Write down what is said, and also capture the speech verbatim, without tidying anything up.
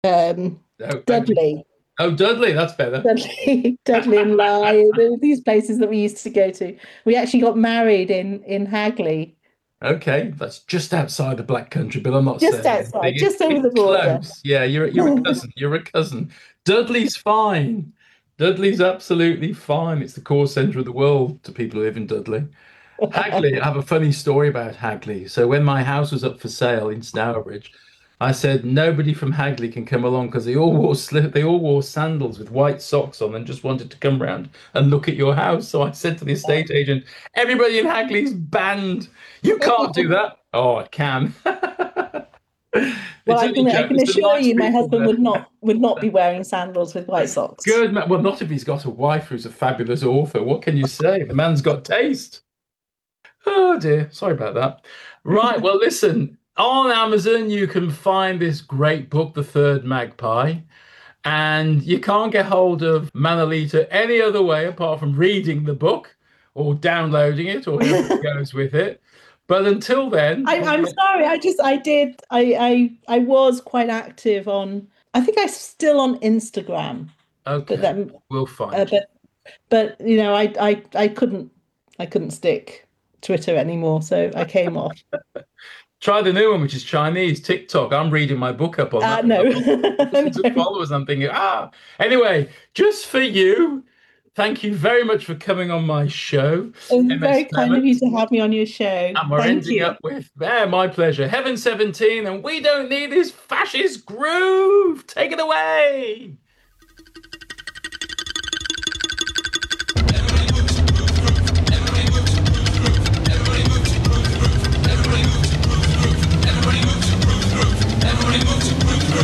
Um, No, Hagley. Dudley, Oh, Dudley, that's better. Dudley, Dudley and Lye. These places that we used to go to. We actually got married in in Hagley, Okay, that's just outside the Black Country, but I'm not just saying anything. outside, It's just over it's the border. close. Yeah, you're you're a cousin. You're a cousin. Dudley's fine. Dudley's absolutely fine. It's the core centre of the world to people who live in Dudley. Hagley, I have a funny story about Hagley. So when my house was up for sale in Stourbridge, I said nobody from Hagley can come along because they all wore slip, they all wore sandals with white socks on and just wanted to come round and look at your house. So I said to the estate agent, everybody in Hagley's banned. You can't do that. Oh, I can. Well, It's I only can I joke. can There's some assure nice you, my people husband there. would not would not be wearing sandals with white socks. Good man. Well, not if he's got a wife who's a fabulous author. What can you say? The man's got taste. Oh dear, sorry about that. Right, well, listen, on Amazon you can find this great book, The Third Magpie, and you can't get hold of Manolita any other way apart from reading the book or downloading it or whatever goes with it. But until then, I, I'm sorry. I just I did I I I was quite active on. I think I'm still on Instagram, but okay, then we'll uh, find you. but but you know I I I couldn't I couldn't stick Twitter anymore, so I came off. Try the new one, which is Chinese, TikTok. I'm reading my book up on Uh, that. no, I've got thousands of no. followers. I'm thinking, ah. Anyway, just for you, thank you very much for coming on my show, It was M S very kind of you Clement. to have me on your show. And we're Thank ending you. up with, yeah, my pleasure, Heaven seventeen, and we don't need this fascist groove. Take it away.